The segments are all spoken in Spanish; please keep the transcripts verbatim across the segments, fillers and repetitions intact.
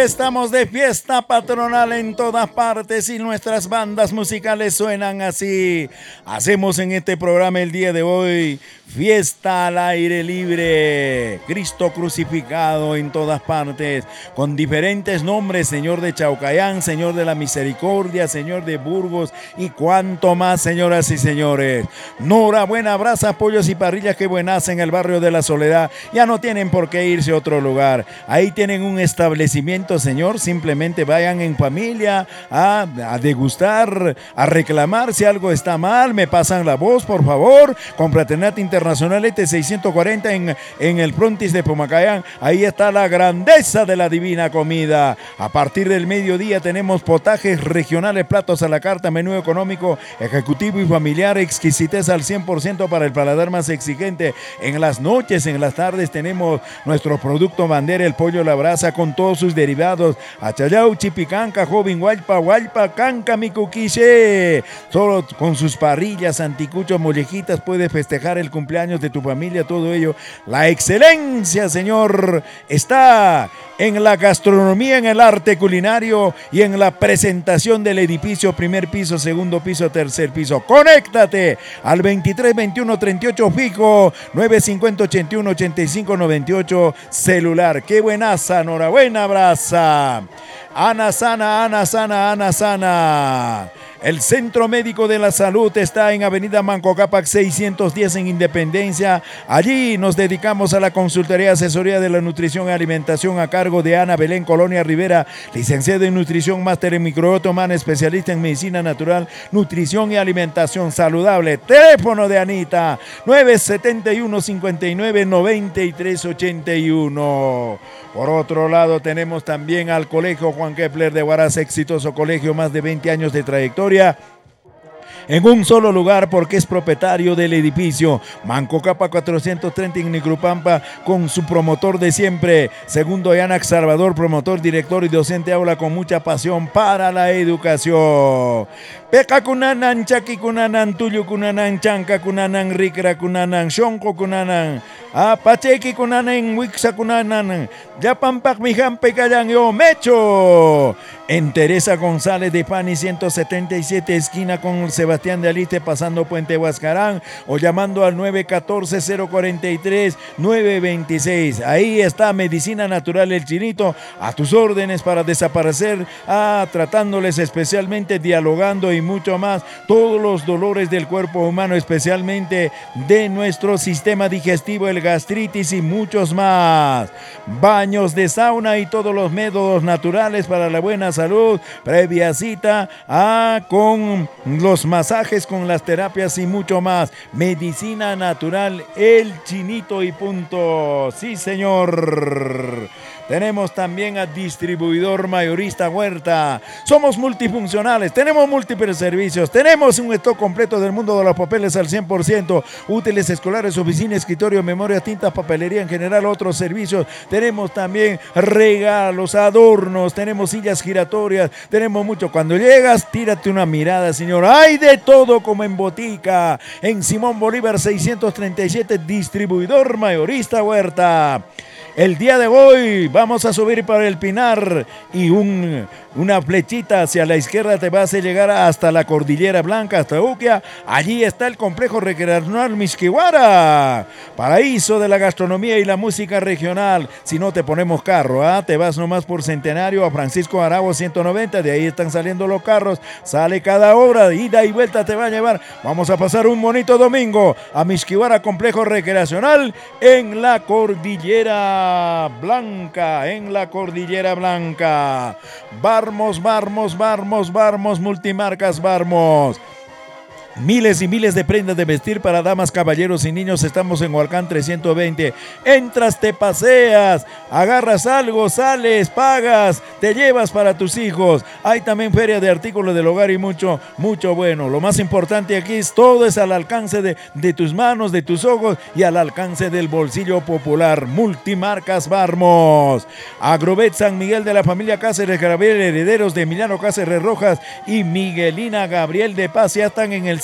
Estamos de fiesta patronal en todas partes y nuestras bandas musicales suenan así. Hacemos en este programa el día de hoy fiesta al aire libre, Cristo crucificado en todas partes, con diferentes nombres: Señor de Chaucayán, Señor de la Misericordia, Señor de Burgos y cuanto más, señoras y señores. Nora, buena brasa, pollos y parrillas, que buenas en el barrio de La Soledad. Ya no tienen por qué irse a otro lugar. Ahí tienen un establecimiento, señor. Simplemente vayan en familia a, a degustar, a reclamar si algo está mal. Me pasan la voz, por favor. Confraternidad Internacional E T seiscientos cuarenta en, en el frontis de Pumacayán. Ahí está la grandeza de la divina comida. A partir del mediodía tenemos potajes regionales, platos a la carta, menú económico, ejecutivo y familiar, exquisitez al cien por ciento para el paladar más exigente. En las noches, en las tardes tenemos nuestro producto bandera, el pollo a la brasa con todos sus derivados: achayau, chipicanca, joven, hualpa, hualpa, canca, micuquiche. Solo con sus parrillas, anticuchos, mollejitas puedes festejar el cumpleaños de tu familia. Todo ello, la excelencia, señor, está en la gastronomía, en el arte culinario y en la presentación del edificio: primer piso, segundo piso, tercer piso. Conéctate al veintitrés veintiuno treinta y ocho fijo, nueve cincuenta ochenta y uno ochenta y cinco noventa y ocho celular. Qué buenaza, enhorabuena, brasa. Ana Sana, Ana Sana, Ana Sana. El Centro Médico de la Salud está en Avenida Manco Cápac seiscientos diez en Independencia. Allí nos dedicamos a la consultoría, asesoría de la nutrición y alimentación a cargo de Ana Belén Colonia Rivera, licenciada en nutrición, máster en microbiota humana, especialista en medicina natural, nutrición y alimentación saludable. Teléfono de Anita, nueve setenta y uno cincuenta y nueve noventa y tres ochenta y uno. Por otro lado, tenemos también al Colegio Juan Kepler de Huaraz, exitoso colegio, más de veinte años de trayectoria en un solo lugar, porque es propietario del edificio Manco Cápac cuatrocientos treinta en Nicrupampa, con su promotor de siempre, segundo Yanax Salvador, promotor, director y docente aula con mucha pasión para la educación. Peca kunanan, chaki kunanan, tuyo kunanan, chanca kunanan, rikra kunanan, shonko kunanan, apacheki kunanan, wixa kunanan, yapampak mijan pecayan yo mecho. En Teresa González de Pani ciento setenta y siete, esquina con Sebastián de Aliste, pasando Puente Huascarán, o llamando al nueve uno cuatro cero cuatro tres nueve dos seis. Ahí está Medicina Natural El Chinito, a tus órdenes para desaparecer, ah, tratándoles especialmente, dialogando y mucho más, todos los dolores del cuerpo humano, especialmente de nuestro sistema digestivo, el gastritis y muchos más. Baños de sauna y todos los métodos naturales para la buena salud, previa cita, ah, con los masajes, con las terapias y mucho más. Medicina Natural El Chinito y punto. Sí, señor. Tenemos también a Distribuidor Mayorista Huerta. Somos multifuncionales, tenemos múltiples servicios, tenemos un stock completo del mundo de los papeles al cien por ciento, útiles escolares, oficina, escritorio, memoria, tintas, papelería en general, otros servicios. Tenemos también regalos, adornos, tenemos sillas giratorias, tenemos mucho. Cuando llegas, tírate una mirada, señor. Hay de todo como en botica. En Simón Bolívar seiscientos treinta y siete, Distribuidor Mayorista Huerta. El día de hoy vamos a subir para el Pinar y un, una flechita hacia la izquierda te vas a llegar hasta la Cordillera Blanca, hasta Uquia. Allí está el complejo recreacional Mixquihuara, paraíso de la gastronomía y la música regional. Si no te ponemos carro, ¿eh? Te vas nomás por Centenario a Francisco Arabo ciento noventa, de ahí están saliendo los carros, sale cada hora, ida y vuelta te va a llevar. Vamos a pasar un bonito domingo a Mixquihuara, complejo recreacional en la Cordillera Blanca, en la Cordillera Blanca. Barmos, Barmos, Barmos, Barmos, multimarcas Barmos. Miles y miles de prendas de vestir para damas, caballeros y niños. Estamos en Hualcán trescientos veinte. Entras, te paseas, agarras algo, sales, pagas, te llevas para tus hijos. Hay también feria de artículos del hogar y mucho, mucho bueno. Lo más importante aquí es todo es al alcance de, de tus manos, de tus ojos y al alcance del bolsillo popular. Multimarcas Barmos. Agrovet San Miguel de la familia Cáceres Gabriel, herederos de Emiliano Cáceres Rojas y Miguelina Gabriel de Paz, ya están en el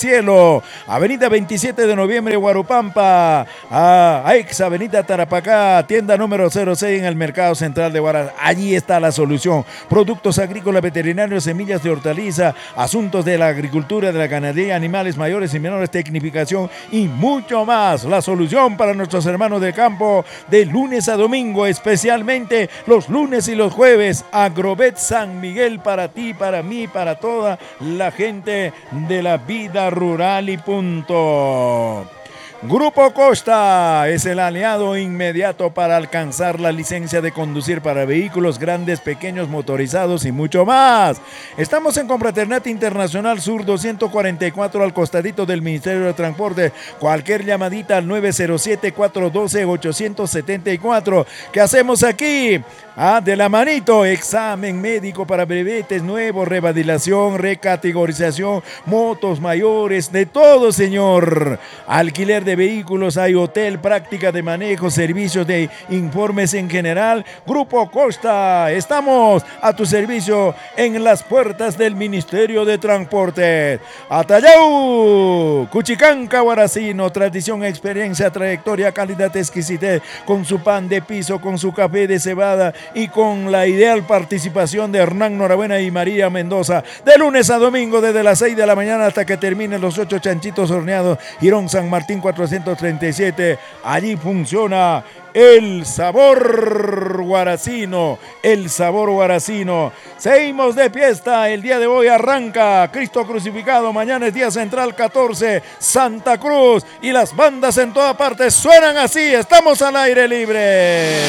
Cielo, Avenida veintisiete de noviembre, Huarupampa, a, a ex Avenida Tarapacá, tienda número cero seis en el Mercado Central de Huaraz. Allí está la solución. Productos agrícolas, veterinarios, semillas de hortaliza, asuntos de la agricultura, de la ganadería, animales mayores y menores, tecnificación y mucho más. La solución para nuestros hermanos del campo de lunes a domingo, especialmente los lunes y los jueves. Agrovet San Miguel para ti, para mí, para toda la gente de la vida rural y punto. Grupo Costa es el aliado inmediato para alcanzar la licencia de conducir para vehículos grandes, pequeños, motorizados y mucho más. Estamos en Confraternidad Internacional Sur doscientos cuarenta y cuatro al costadito del Ministerio de Transporte. Cualquier llamadita al nueve cero siete, cuatro uno dos, ocho siete cuatro. ¿Qué hacemos aquí? Ah, de la manito, examen médico para brevetes nuevos, revalidación, recategorización, motos mayores, de todo, señor. Alquiler de vehículos, hay hotel, práctica de manejo, servicios de informes en general. Grupo Costa, estamos a tu servicio en las puertas del Ministerio de Transporte. Atayau, Cuchicanca, Huaracino, tradición, experiencia, trayectoria, calidad, exquisitez, con su pan de piso, con su café de cebada y con la ideal participación de Hernán Norabuena y María Mendoza, de lunes a domingo desde las seis de la mañana hasta que terminen los ocho chanchitos horneados. Girón San Martín cuatrocientos treinta y siete, allí funciona el sabor huaracino, el sabor huaracino. Seguimos de fiesta, el día de hoy arranca Cristo Crucificado, mañana es día central catorce, Santa Cruz, y las bandas en toda parte suenan así. Estamos al aire libre.